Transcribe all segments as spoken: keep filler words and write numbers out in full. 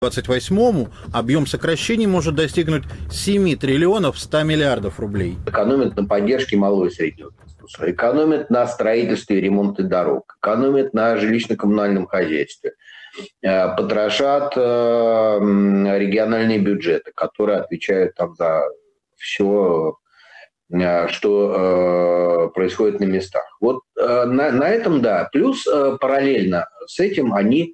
двадцать восьмому объем сокращений может достигнуть семь триллионов сто миллиардов рублей. Экономят на поддержке малого и среднего бизнеса, экономят на строительстве и ремонте дорог, экономят на жилищно-коммунальном хозяйстве, потрошат региональные бюджеты, которые отвечают там за все, что происходит на местах. Вот на, на этом, да. Плюс параллельно с этим они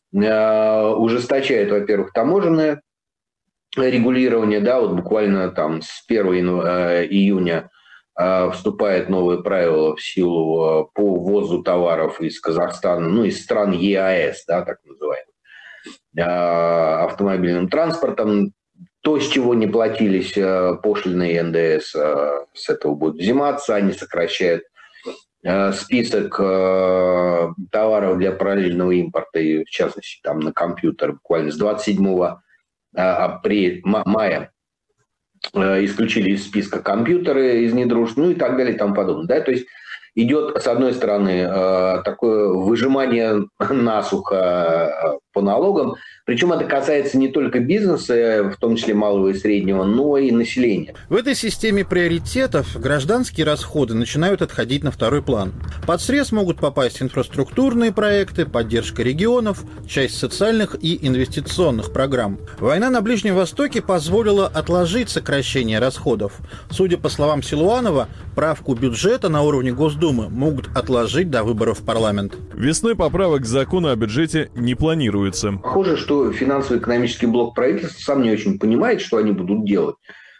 ужесточают, во-первых, таможенное регулирование, да, вот буквально там с первого июня вступает новые правила в силу по ввозу товаров из Казахстана, ну, из стран ЕАЭС, да, так называемых, автомобильным транспортом. То, с чего не платились пошлины и эн дэ эс, с этого будут взиматься, они сокращают список товаров для параллельного импорта, и в частности там на компьютер буквально с двадцать седьмого апреля, мая исключили из списка компьютеры из недружеств, ну и так далее и тому подобное. Да? То есть идет, с одной стороны, такое выжимание насухо по налогам, причем это касается не только бизнеса, в том числе малого и среднего, но и населения. В этой системе приоритетов гражданские расходы начинают отходить на второй план. Под срез могут попасть инфраструктурные проекты, поддержка регионов, часть социальных и инвестиционных программ. Война на Ближнем Востоке позволила отложить сокращение расходов. Судя по словам Силуанова, правку бюджета на уровне Госдумы могут отложить до выборов в парламент. Весной поправок к закону о бюджете не планируется. Похоже, что финансово-экономический блок правительства сам не очень понимает, что они будут делать.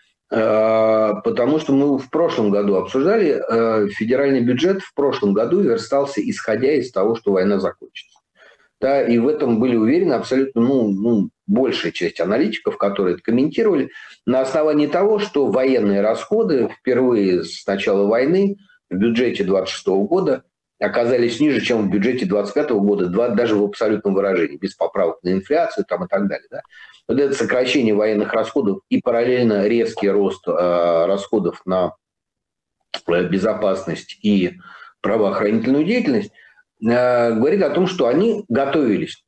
Потому что мы в прошлом году обсуждали, федеральный бюджет в прошлом году верстался, исходя из того, что война закончится. Да, и в этом были уверены абсолютно ну, ну, большая часть аналитиков, которые это комментировали, на основании того, что военные расходы впервые с начала войны в бюджете двадцать шестого года оказались ниже, чем в бюджете двадцать пятого года, даже в абсолютном выражении, без поправок на инфляцию там, и так далее. Да? Вот это сокращение военных расходов и параллельно резкий рост э, расходов на безопасность и правоохранительную деятельность э, говорит о том, что они готовились.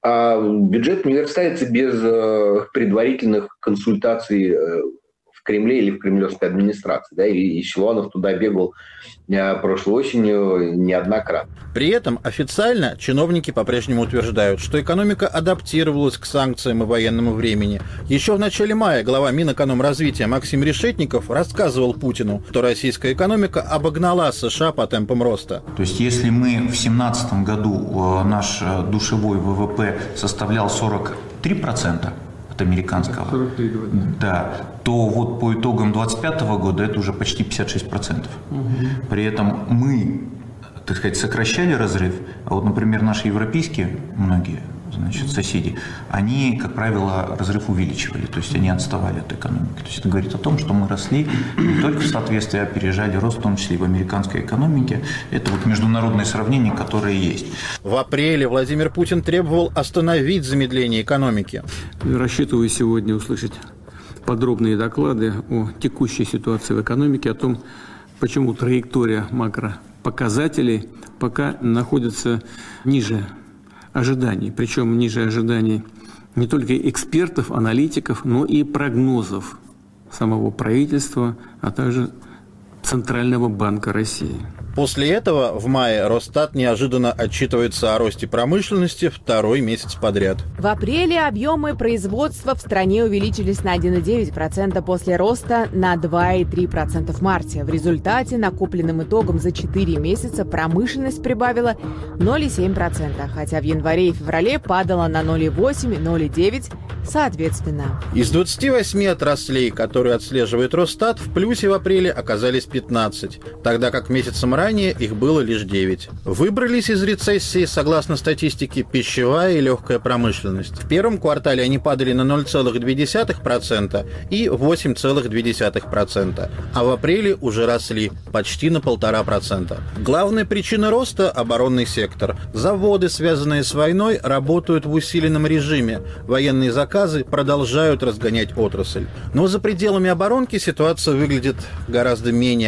А бюджет не верстается без э, предварительных консультаций э, в Кремле или в кремлевской администрации. Да, и, и Силуанов туда бегал э, прошлой осенью неоднократно. При этом официально чиновники по-прежнему утверждают, что экономика адаптировалась к санкциям и военному времени. Еще в начале мая глава Минэкономразвития Максим Решетников рассказывал Путину, что российская экономика обогнала США по темпам роста. То есть если мы в две тысячи семнадцатом году наш душевой вэ вэ пэ составлял сорок три процента, американского, сорок три, да, то вот по итогам двадцать пятого года это уже почти пятьдесят шесть процентов. Угу. При этом мы, так сказать, сокращали разрыв, а вот, например, наши европейские многие, значит, соседи, они, как правило, разрыв увеличивали, то есть они отставали от экономики. То есть это говорит о том, что мы росли не только в соответствии, а опережали рост, в том числе и в американской экономике. Это вот международные сравнения, которые есть. В апреле Владимир Путин требовал остановить замедление экономики. Рассчитываю сегодня услышать подробные доклады о текущей ситуации в экономике, о том, почему траектория макропоказателей пока находится ниже ожиданий, причем ниже ожиданий не только экспертов, аналитиков, но и прогнозов самого правительства, а также Центрального банка России. После этого в мае Росстат неожиданно отчитывается о росте промышленности второй месяц подряд. В апреле объемы производства в стране увеличились на один целых девять десятых процента после роста на два целых три десятых процента в марте. В результате накопленным итогом за четыре месяца промышленность прибавила ноль целых семь десятых процента, хотя в январе и феврале падала на ноль целых восемь десятых и ноль целых девять десятых процента соответственно. Из двадцати восьми отраслей, которые отслеживает Росстат, в плюсе в апреле оказались пятнадцать, тогда как месяцем ранее их было лишь девять. Выбрались из рецессии, согласно статистике, пищевая и легкая промышленность. В первом квартале они падали на ноль целых две десятых процента и восемь целых две десятых процента, а в апреле уже росли почти на полтора процента. Главная причина роста – оборонный сектор. Заводы, связанные с войной, работают в усиленном режиме. Военные заказы продолжают разгонять отрасль. Но за пределами оборонки ситуация выглядит гораздо менее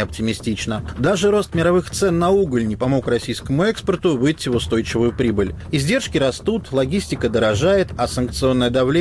менее оптимистично. Даже рост мировых цен на уголь не помог российскому экспорту выйти в устойчивую прибыль. Издержки растут, логистика дорожает, а санкционное давление